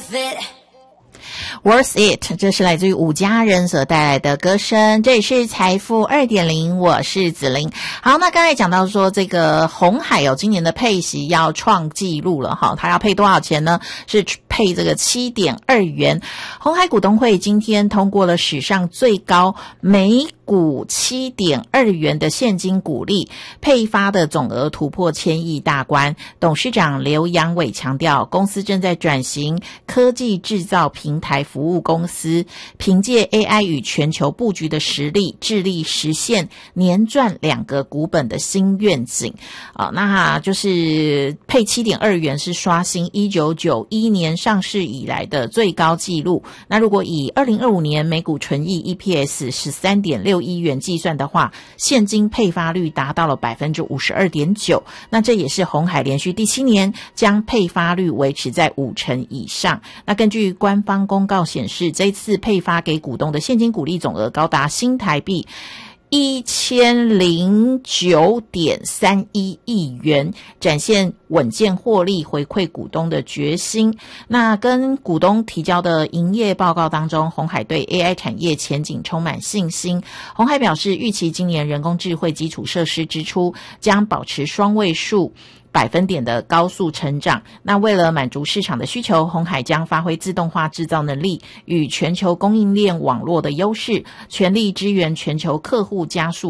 Worth It， 这是来自于伍家人所带来的歌声。这里是财富 2.0， 我是子琳。好，那刚才讲到说这个鸿海今年的配息要创纪录了哈，它要配多少钱呢？是配这个 7.2 元。鸿海股东会今天通过了史上最高每股 7.2 元的现金股利，配发的总额突破1000亿大关。董事长刘扬伟强调，公司正在转型科技制造平台服务公司，凭借 AI 与全球布局的实力，致力实现年赚2个股本的新愿景。那就是配 7.2 元是刷新1991年上市以来的最高纪录。那如果以2025年每股纯益 EPS 13.61元计算的话，现金配发率达到了 52.9%。那这也是鸿海连续第7年将配发率维持在50%以上。那根据官方公告显示，这次配发给股东的现金股利总额高达新台币1009.31亿元，展现稳健获利回馈股东的决心。那跟股东提交的营业报告当中，鸿海对 AI 产业前景充满信心。鸿海表示，预期今年人工智慧基础设施支出将保持双位数百分点的高速成长。那为了满足市场的需求，鸿海将发挥自动化制造能力与全球供应链网络的优势，全力支援全球客户加速